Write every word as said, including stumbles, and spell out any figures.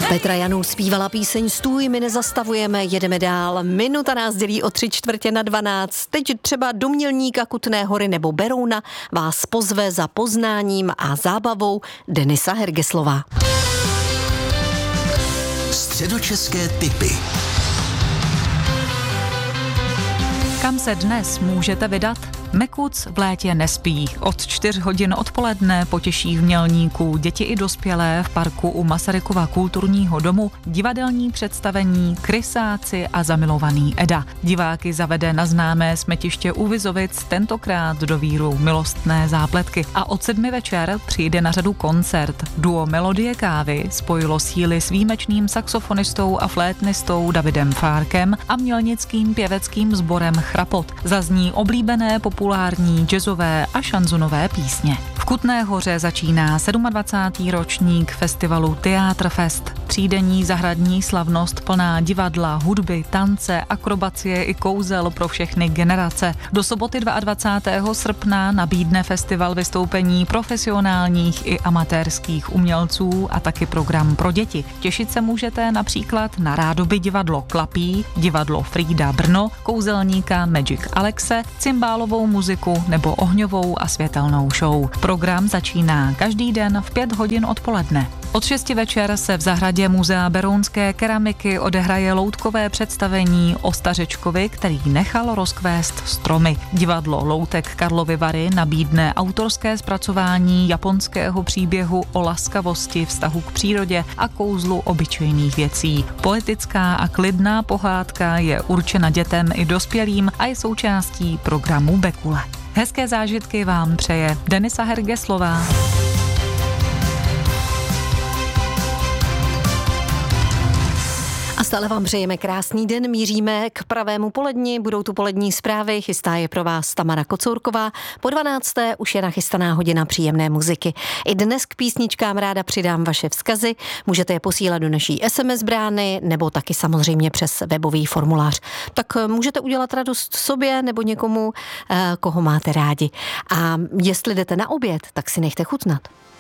Petra Janů zpívala píseň Stůj, my nezastavujeme, jedeme dál. Minuta nás dělí o tři čtvrtě na dvanáct. Teď třeba do Mělníka, Kutné Hory nebo Berouna vás pozve za poznáním a zábavou Denisa Hergeslová. Středočeské tipy. Kam se dnes můžete vydat? Mekuc v létě nespí. Od čtyř hodin odpoledne potěší v Mělníku děti i dospělé v parku u Masarykova kulturního domu divadelní představení Krysáci a zamilovaný Eda. Diváky zavede na známé smetiště u Vizovic, tentokrát do víru milostné zápletky. A od sedmi večer přijde na řadu koncert. Duo Melodie kávy spojilo síly s výjimečným saxofonistou a flétnistou Davidem Fárkem a mělnickým pěveckým sborem Chrapot. Zazní oblíbené populární jazzové a šanzonové písně. V Kutné Hoře začíná dvacátý sedmý ročník festivalu Teatr Fest. Třídenní zahradní slavnost plná divadla, hudby, tance, akrobacie i kouzel pro všechny generace. Do soboty dvacátého druhého srpna nabídne festival vystoupení profesionálních i amatérských umělců a taky program pro děti. Těšit se můžete například na rádoby divadlo Klapí, divadlo Frida Brno, kouzelníka Magic Alexe, cymbálovou muziku nebo ohňovou a světelnou show. Program začíná každý den v pět hodin odpoledne. Od šesti večer se v zahradě Muzea berounské keramiky odehraje loutkové představení o stařečkovi, který nechal rozkvést stromy. Divadlo Loutek Karlovy Vary nabídne autorské zpracování japonského příběhu o laskavosti, vztahu k přírodě a kouzlu obyčejných věcí. Poetická a klidná pohádka je určena dětem i dospělým a je součástí programu Bekule. Hezké zážitky vám přeje Denisa Hergeslová. A stále vám přejeme krásný den, míříme k pravému poledni, budou tu polední zprávy, chystá je pro vás Tamara Kocourková. Po dvanácté už je nachystaná hodina příjemné muziky. I dnes k písničkám ráda přidám vaše vzkazy, můžete je posílat do naší es em es brány nebo taky samozřejmě přes webový formulář. Tak můžete udělat radost sobě nebo někomu, koho máte rádi. A jestli jdete na oběd, tak si nechte chutnat.